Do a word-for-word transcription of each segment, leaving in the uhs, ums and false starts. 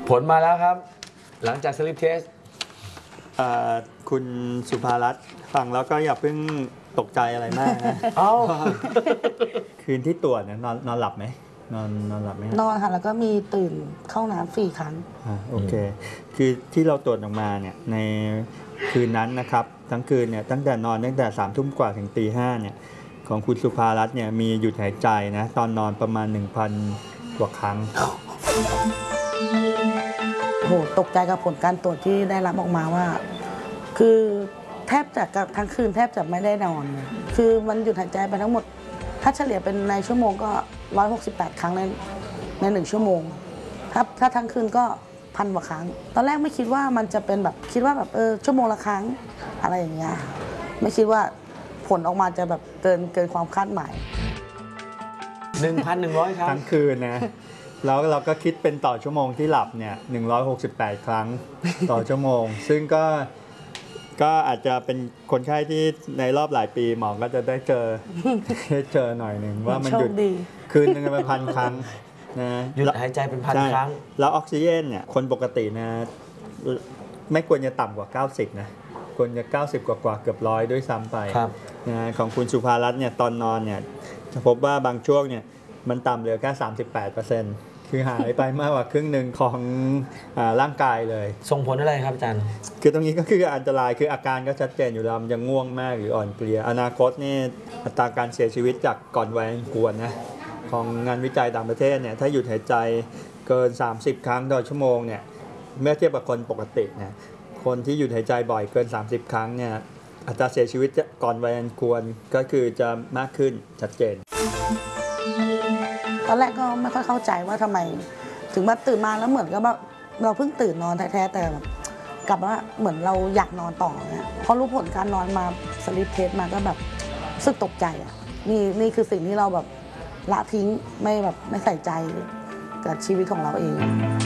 ผลมาแล้วครับหลังจากสลิปเทสคุณสุภารัตน์ฟังแล้วก็อย่าเพิ่งตกใจอะไรมากนะเอ้าคืนที่ตรวจเนี่ยนอนนอนหลับไหมนอนนอนหลับไหมนอนค่ะแล้วก็มีตื่นเข้าน้ำสี่ครั้งอ่าโอเคคือที่เราตรวจออกมาเนี่ยในคืนนั้นนะครับทั้งคืนเนี่ยตั้งแต่นอนตั้งแต่สามทุ่มกว่าถึงตีห้าเนี่ยของคุณสุภารัตน์เนี่ยมีหยุดหายใจนะตอนนอนประมาณ หนึ่งพัน กว่าครั้งโหตกใจกับผลการตรวจที่ได้รับออกมาว่าคือแทบจะทั้งคืนแทบจะไม่ได้นอนคือมันหยุดหายใจไปทั้งหมดถ้าเฉลี่ยเป็นในชั่วโมงก็หนึ่งร้อยหกสิบแปดครั้งในในหนึ่งชั่วโมงถ้าถ้าทั้งคืนก็พันกว่าครั้งตอนแรกไม่คิดว่ามันจะเป็นแบบคิดว่าแบบเออชั่วโมงละครั้งอะไรอย่างเงี้ยไม่คิดว่าผลออกมาจะแบบเกินเกินความคาดหมายหนึ่งพันหนึ่งร้อย ครั้งทั้งคืนนะแล้วเราก็คิดเป็นต่อชั่วโมงที่หลับเนี่ยหนึ่งร้อยหกสิบแปดครั้งต่อชั่วโมงซึ่งก็ก็อาจจะเป็นคนไข้ที่ในรอบหลายปีหมอก็จะได้เจอได้เจอหน่อยหนึ่งว่ามันหยุดคืนนึงเป็นพันครั้งนะหยุดหายใจเป็นพันครั้งแล้วออกซิเจนเนี่ยคนปกตินะไม่ควรจะต่ำกว่าเก้าสิบนะควรจะเก้าสิบกว่ากว่าเกือบร้อยด้วยซ้ำไปนะของคุณสุภารัตน์เนี่ยตอนนอนเนี่ยจะพบว่าบางช่วงเนี่ยมันต่ำเหลือแค่ สามสิบแปดเปอร์เซ็นต์ คือหายไปมากกว่าครึ่งหนึ่งของร่างกายเลยส่งผลอะไรครับอาจารย์คือตรงนี้ก็คืออันตรายคืออาการก็ชัดเจนอยู่แล้วยังง่วงมากหรืออ่อนเพลียอนาคตนี่อัตราการเสียชีวิตจากก่อนวัยอันควรนะของงานวิจัยต่างประเทศเนี่ยถ้าหยุดหายใจเกินสามสิบครั้งต่อชั่วโมงเนี่ยเมื่อเทียบกับคนปกตินะคนที่หยุดหายใจบ่อยเกินสามสิบครั้งเนี่ยอัตราเสียชีวิตก่อนวัยอันควรก็คือจะมากขึ้นชัดเจนตอนแรกก็ไม่ค่อยเข้าใจว่าทำไมถึงมาตื่นมาแล้วเหมือนกับว่าเราเพิ่งตื่นนอนแท้ๆแต่แบบกลับว่าเหมือนเราอยากนอนต่อเนี่ยพอรู้ผลการนอนมาสลิปเทสมาก็แบบรู้สึกตกใจอ่ะนี่นี่คือสิ่งที่เราแบบละทิ้งไม่แบบไม่ใส่ใจกับชีวิตของเราเอง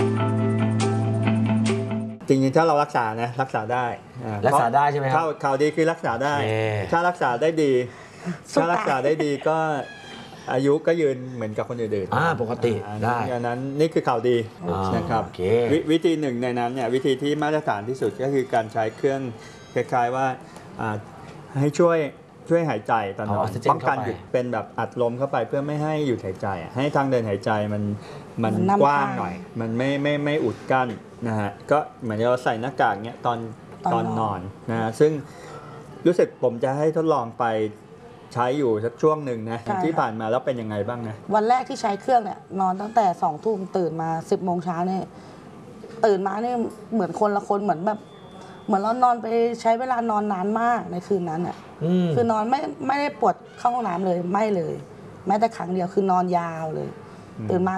จริงๆถ้าเรารักษานะรักษาได้รักษาได้ใช่ไหมครับข่าวดีคือรักษาได้ถ้ารักษาได้ดีถ้ารักษาได้ดีก็อายุก็ยืนเหมือนกับคนอื่นๆอ่าปกติได้ดังนั้นนี่คือข่าวดีนะครับวิธีหนึ่งในนั้นเนี่ยวิธีที่มาตรฐานที่สุดก็คือการใช้เครื่องคล้ายๆว่าให้ช่วยช่วยหายใจตอนนอนป้องกันหยุดเป็นแบบอัดลมเข้าไปเพื่อไม่ให้หยุดหายใจให้ทางเดินหายใจมันมันกว้างหน่อยมันไม่ไม่ไม่อุดกั้นนะฮะก็เหมือนเราใส่หน้ากากเนี้ยตอนตอนนอนนะฮะซึ่งรู้สึกผมจะให้ทดลองไปใช้อยู่สักช่วงหนึ่งนะที่ผ่านมาแล้วเป็นยังไงบ้างนะวันแรกที่ใช้เครื่องเนี่ยนอนตั้งแต่สองทุ่มตื่นมาสิบโมงเช้าเนี่ยตื่นมาเนี่ยเหมือนคนละคนเหมือนแบบเหมือนเรานอนไปใช้เวลานอนนานมากในคืนนั้นอ่ะคือนอนไม่ไม่ได้ปวดเข้าห้องน้ำเลยไม่เลยแม้แต่ครั้งเดียวคือนอนยาวเลยตื่นมา